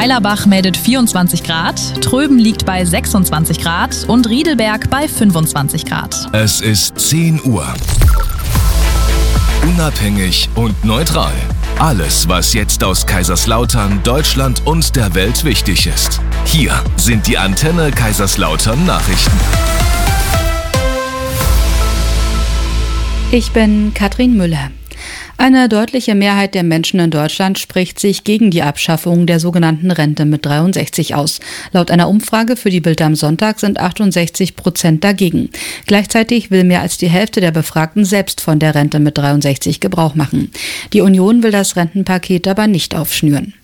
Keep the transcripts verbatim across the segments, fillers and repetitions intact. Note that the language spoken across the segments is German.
Weilerbach meldet vierundzwanzig Grad, Tröben liegt bei sechsundzwanzig Grad und Riedelberg bei fünfundzwanzig Grad. Es ist zehn Uhr. Unabhängig und neutral. Alles, was jetzt aus Kaiserslautern, Deutschland und der Welt wichtig ist. Hier sind die Antenne Kaiserslautern Nachrichten. Ich bin Katrin Müller. Eine deutliche Mehrheit der Menschen in Deutschland spricht sich gegen die Abschaffung der sogenannten Rente mit dreiundsechzig aus. Laut einer Umfrage für die Bild am Sonntag sind achtundsechzig Prozent dagegen. Gleichzeitig will mehr als die Hälfte der Befragten selbst von der Rente mit dreiundsechzig Gebrauch machen. Die Union will das Rentenpaket aber nicht aufschnüren.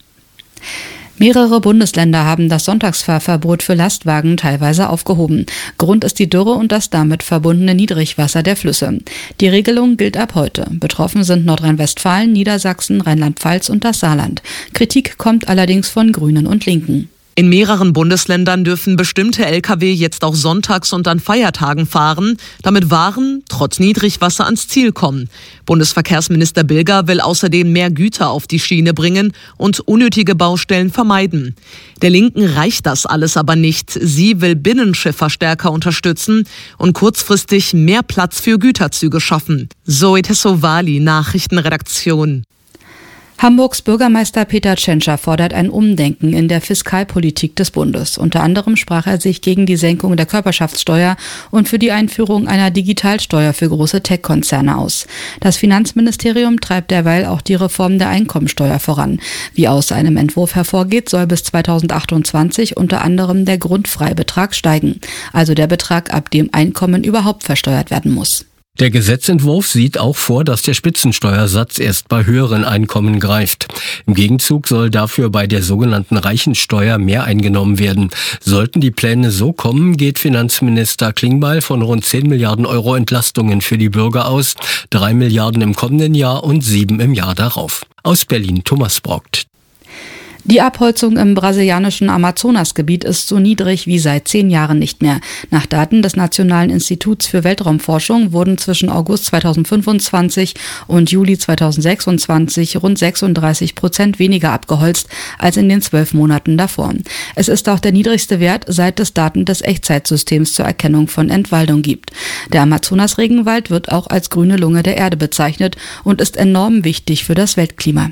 Mehrere Bundesländer haben das Sonntagsfahrverbot für Lastwagen teilweise aufgehoben. Grund ist die Dürre und das damit verbundene Niedrigwasser der Flüsse. Die Regelung gilt ab heute. Betroffen sind Nordrhein-Westfalen, Niedersachsen, Rheinland-Pfalz und das Saarland. Kritik kommt allerdings von Grünen und Linken. In mehreren Bundesländern dürfen bestimmte L K W jetzt auch sonntags und an Feiertagen fahren, damit Waren trotz Niedrigwasser ans Ziel kommen. Bundesverkehrsminister Bilger will außerdem mehr Güter auf die Schiene bringen und unnötige Baustellen vermeiden. Der Linken reicht das alles aber nicht. Sie will Binnenschiffer stärker unterstützen und kurzfristig mehr Platz für Güterzüge schaffen. Zoe Tessovali, Nachrichtenredaktion. Hamburgs Bürgermeister Peter Tschentscher fordert ein Umdenken in der Fiskalpolitik des Bundes. Unter anderem sprach er sich gegen die Senkung der Körperschaftssteuer und für die Einführung einer Digitalsteuer für große Tech-Konzerne aus. Das Finanzministerium treibt derweil auch die Reform der Einkommensteuer voran. Wie aus einem Entwurf hervorgeht, soll bis zweitausendachtundzwanzig unter anderem der Grundfreibetrag steigen, also der Betrag, ab dem Einkommen überhaupt versteuert werden muss. Der Gesetzentwurf sieht auch vor, dass der Spitzensteuersatz erst bei höheren Einkommen greift. Im Gegenzug soll dafür bei der sogenannten Reichensteuer mehr eingenommen werden. Sollten die Pläne so kommen, geht Finanzminister Klingbeil von rund zehn Milliarden Euro Entlastungen für die Bürger aus, drei Milliarden im kommenden Jahr und sieben im Jahr darauf. Aus Berlin Thomas Brockt. Die Abholzung im brasilianischen Amazonasgebiet ist so niedrig wie seit zehn Jahren nicht mehr. Nach Daten des Nationalen Instituts für Weltraumforschung wurden zwischen August zweitausendfünfundzwanzig und Juli zweitausendsechsundzwanzig rund sechsunddreißig Prozent weniger abgeholzt als in den zwölf Monaten davor. Es ist auch der niedrigste Wert, seit es Daten des Echtzeitsystems zur Erkennung von Entwaldung gibt. Der Amazonas-Regenwald wird auch als grüne Lunge der Erde bezeichnet und ist enorm wichtig für das Weltklima.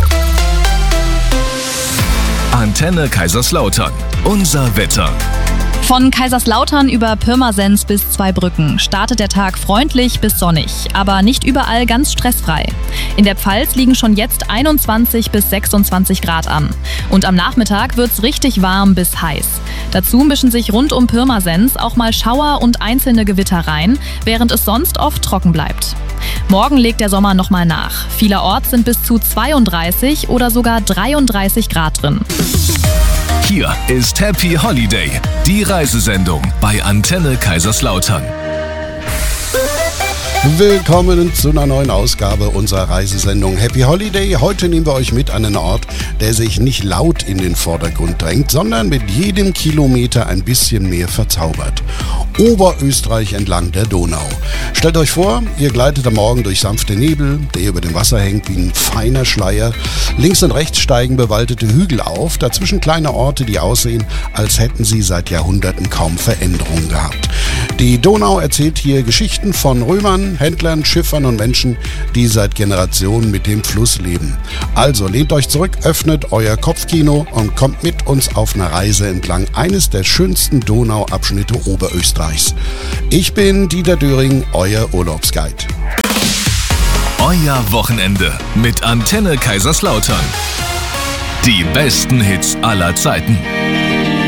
Antenne Kaiserslautern. Unser Wetter. Von Kaiserslautern über Pirmasens bis Zweibrücken startet der Tag freundlich bis sonnig, aber nicht überall ganz stressfrei. In der Pfalz liegen schon jetzt einundzwanzig bis sechsundzwanzig Grad an. Und am Nachmittag wird's richtig warm bis heiß. Dazu mischen sich rund um Pirmasens auch mal Schauer und einzelne Gewitter rein, während es sonst oft trocken bleibt. Morgen legt der Sommer nochmal nach. Vielerorts sind bis zu zweiunddreißig oder sogar dreiunddreißig Grad drin. Hier ist Happy Holiday, die Reisesendung bei Antenne Kaiserslautern. Willkommen zu einer neuen Ausgabe unserer Reisesendung Happy Holiday. Heute nehmen wir euch mit an einen Ort, der sich nicht laut in den Vordergrund drängt, sondern mit jedem Kilometer ein bisschen mehr verzaubert. Oberösterreich entlang der Donau. Stellt euch vor, ihr gleitet am Morgen durch sanfte Nebel, der über dem Wasser hängt wie ein feiner Schleier. Links und rechts steigen bewaldete Hügel auf, dazwischen kleine Orte, die aussehen, als hätten sie seit Jahrhunderten kaum Veränderungen gehabt. Die Donau erzählt hier Geschichten von Römern, Händlern, Schiffern und Menschen, die seit Generationen mit dem Fluss leben. Also lehnt euch zurück, öffnet euer Kopfkino und kommt mit uns auf eine Reise entlang eines der schönsten Donauabschnitte Oberösterreichs. Ich bin Dieter Döring, euer Urlaubsguide. Euer Wochenende mit Antenne Kaiserslautern. Die besten Hits aller Zeiten.